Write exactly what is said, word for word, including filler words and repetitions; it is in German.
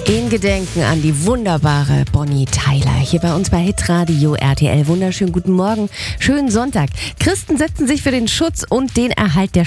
In Gedenken an die wunderbare Bonnie Tyler. Hier bei uns bei Hitradio R T L. Wunderschönen guten Morgen, schönen Sonntag. Christen setzen sich für den Schutz und den Erhalt der